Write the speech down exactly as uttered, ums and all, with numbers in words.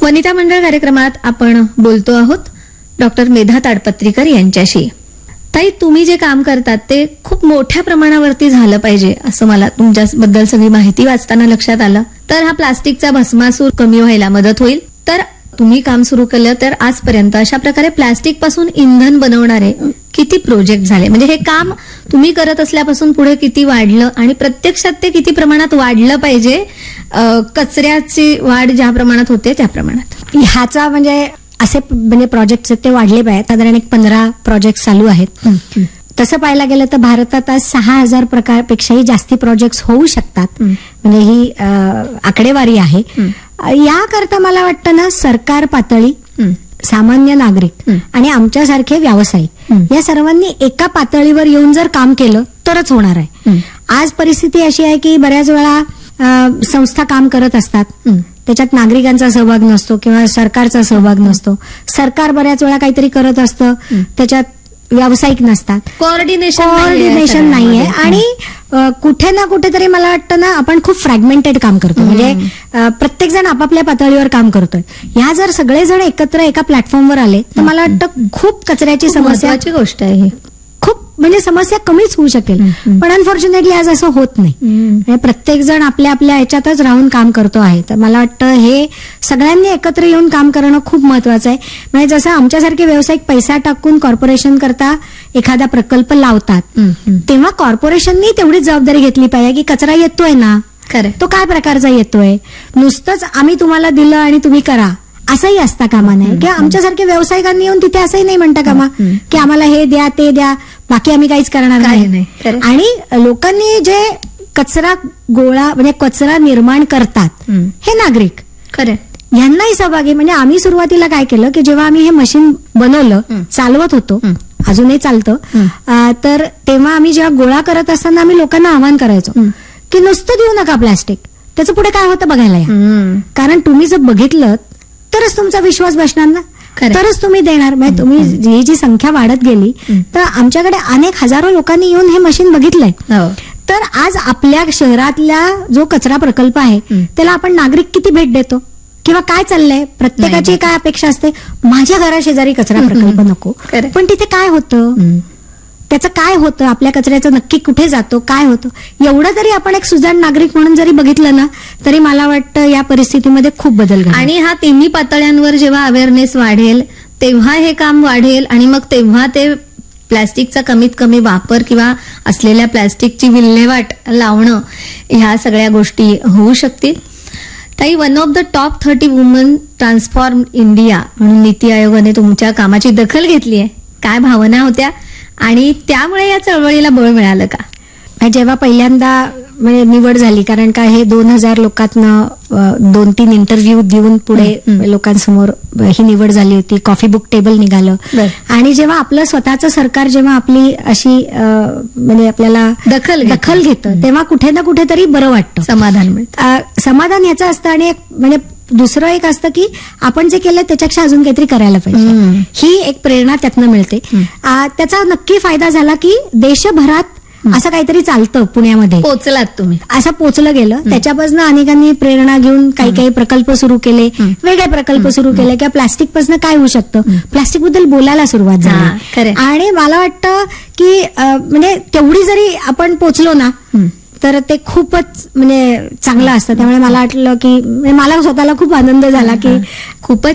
वनिता मंडळ कार्यक्रमात आपण बोलतो आहोत डॉक्टर मेधा ताडपत्रीकर यांच्याशी. ताई, तुम्ही जे काम करतात ते खूप मोठ्या प्रमाणावरती झालं पाहिजे असं मला तुमच्याबद्दल सगळी माहिती वाचताना लक्षात आलं. तर हा प्लास्टिकचा भस्मासूर कमी व्हायला मदत होईल. तर तुम्ही काम सुरू केलं तर आजपर्यंत अशा प्रकारे प्लास्टिक पासून इंधन बनवणारे किती प्रोजेक्ट झाले? म्हणजे हे काम तुम्ही करत असल्यापासून पुढे किती वाढलं आणि प्रत्यक्षात ते किती प्रमाणात वाढलं पाहिजे? कचऱ्याची वाढ ज्या प्रमाणात होते त्या प्रमाणात ह्याचा म्हणजे असे म्हणजे प्रोजेक्ट ते वाढले पाहिजे. साधारण एक पंधरा प्रोजेक्ट चालू आहेत. तसं पाहायला गेलं तर भारतात आज सहा हजार प्रकारपेक्षाही जास्ती प्रोजेक्ट होऊ शकतात. म्हणजे ही आकडेवारी आहे. याकरता मला वाटतं ना, सरकार पातळी, सामान्य नागरिक आणि आमच्यासारखे व्यावसायिक या सर्वांनी एका पातळीवर येऊन जर काम केलं तरच होणार आहे. आज परिस्थिती अशी आहे की बऱ्याच वेळा संस्था काम करत असतात, त्याच्यात नागरिकांचा सहभाग नसतो किंवा सरकारचा सहभाग नसतो. सरकार बऱ्याच वेळा काहीतरी करत असतं, त्याच्यात व्यावसायिक नसतात. कोऑर्डिनेशन कोऑर्डिनेशन नाहीये आणि कुठे ना कुठेतरी मला वाटतं ना, आपण खूप फ्रॅगमेंटेड काम करतो. म्हणजे प्रत्येक जण आपापल्या पातळीवर काम करतोय. ह्या जर सगळेजण एकत्र एका प्लॅटफॉर्मवर आले तर मला वाटतं खूप कचऱ्याची समस्या गोष्ट आहे. खूप म्हणजे समस्या कमीच होऊ शकेल. पण अनफॉर्च्युनेटली आज असं होत नाही. प्रत्येक जण आपल्या आपल्या ह्याच्यातच राहून काम करतो आहे. तर मला वाटतं हे सगळ्यांनी एकत्र येऊन काम करणं खूप महत्वाचं आहे. म्हणजे जसं आमच्यासारखे व्यावसायिक पैसा टाकून कॉर्पोरेशन करता एखादा प्रकल्प लावतात, तेव्हा कॉर्पोरेशननी तेवढीच जबाबदारी घेतली पाहिजे की कचरा येतोय ना, तो काय प्रकारचा येतोय. नुसतंच आम्ही तुम्हाला दिलं आणि तुम्ही करा असंही असता कामा नये. किंवा आमच्यासारख्या व्यावसायिकांनी येऊन तिथे असंही नाही म्हणता कामा की आम्हाला हे द्या ते द्या, बाकी आम्ही काहीच करणार नाही. आणि लोकांनी जे कचरा गोळा म्हणजे कचरा निर्माण करतात हे नागरिक खरं यांनाही सहभागी. म्हणजे आम्ही सुरुवातीला काय केलं की जेव्हा आम्ही हे मशीन बनवलं, चालवत होतो, अजूनही चालतं, तर तेव्हा आम्ही जेव्हा गोळा करत असताना आम्ही लोकांना आवाहन करायचो की नुसतं देऊ नका प्लास्टिक, त्याचं पुढे काय होतं बघायला या. कारण तुम्ही जर बघितलं तरच तुमचा विश्वास बसणार ना, तरच तुम्ही देणार. म्हणजे तुम्ही ही जी संख्या वाढत गेली तर आमच्याकडे अनेक हजारो लोकांनी येऊन हे मशीन बघितलंय. तर आज आपल्या शहरातल्या जो कचरा प्रकल्प आहे त्याला आपण नागरिक किती भेट देतो किंवा काय चाललंय, प्रत्येकाची काय अपेक्षा असते, माझ्या घराशेजारी कचरा प्रकल्प नको, पण तिथे काय होतं, त्याचं काय होतं, आपल्या कचऱ्याचं नक्की कुठे जातो, काय होतं, एवढं तरी आपण एक सुजाण नागरिक म्हणून जरी बघितलं ना तरी मला वाटतं या परिस्थितीमध्ये खूप बदल घडेल. आणि हा तिन्ही पातळ्यांवर जेव्हा अवेअरनेस वाढेल तेव्हा हे काम वाढेल आणि मग तेव्हा ते प्लास्टिकचा कमीत कमी वापर किंवा असलेल्या प्लास्टिकची विल्हेवाट लावणं ह्या सगळ्या गोष्टी होऊ शकतील. ताई, one of the top thirty woman transform India म्हणून नीती आयोगाने तुमच्या कामाची दखल घेतली आहे. काय भावना होत्या आणि त्यामुळे या चळवळीला बळ मिळालं का? जेव्हा पहिल्यांदा म्हणजे निवड झाली, कारण का हे दोन हजार लोकांना दोन तीन इंटरव्ह्यू देऊन पुढे लोकांसमोर ही निवड झाली होती. कॉफी बुक टेबल निघालं आणि जेव्हा आपलं स्वतःचं सरकार जेव्हा आपली अशी म्हणजे आपल्याला दखल दखल घेतं तेव्हा कुठे ना कुठेतरी बरं वाटतं, समाधान मिळतं. समाधान याचं असतं. आणि म्हणजे दुसरं एक असतं की आपण जे केलं त्याच्यापेक्षा अजून काहीतरी करायला पाहिजे, ही एक प्रेरणा त्यातनं मिळते. त्याचा नक्की फायदा झाला की देशभरात असं काहीतरी चालतं, पुण्यामध्ये पोचलात तुम्ही, असं पोचलं गेलं. त्याच्यापासून अनेकांनी प्रेरणा घेऊन काही काही प्रकल्प सुरू केले, वेगळे प्रकल्प सुरू केले किंवा प्लास्टिक पासून काय होऊ शकतं, प्लास्टिक बद्दल बोलायला सुरुवात झाली. आणि मला वाटतं की म्हणजे तेवढी जरी आपण पोचलो ना तर ते खूपच म्हणजे चांगलं असतं. त्यामुळे मला वाटलं की मला स्वतःला खूप आनंद झाला की खूपच